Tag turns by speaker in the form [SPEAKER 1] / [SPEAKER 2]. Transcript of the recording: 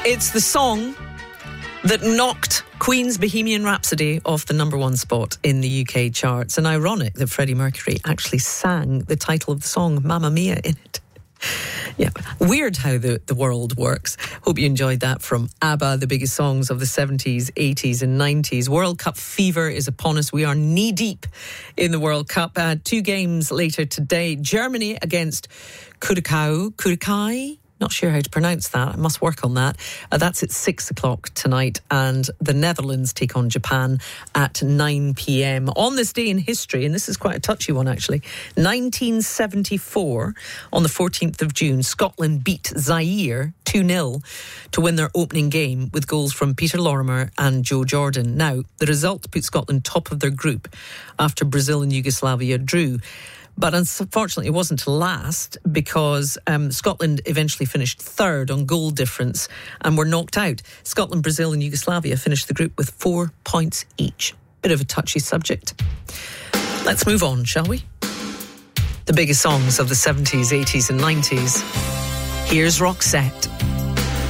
[SPEAKER 1] It's the song that knocked Queen's Bohemian Rhapsody off the number one spot in the UK charts. And ironic that Freddie Mercury actually sang the title of the song, Mamma Mia, in it. Yeah, weird how the world works. Hope you enjoyed that from ABBA, the biggest songs of the 70s, 80s and 90s. World Cup fever is upon us. We are knee-deep in the World Cup. 2 games later today. Germany against Curacao. Not sure how to pronounce that. I must work on that. That's at 6 o'clock tonight. And the Netherlands take on Japan at 9 p.m. On this day in history, and this is quite a touchy one actually, 1974, on the 14th of June, Scotland beat Zaire 2-0 to win their opening game with goals from Peter Lorimer and Joe Jordan. Now, the result put Scotland top of their group after Brazil and Yugoslavia drew. But unfortunately, it wasn't to last because Scotland eventually finished third on goal difference and were knocked out. Scotland, Brazil and Yugoslavia finished the group with 4 points each. Bit of a touchy subject. Let's move on, shall we? The biggest songs of the 70s, 80s and 90s. Here's Roxette.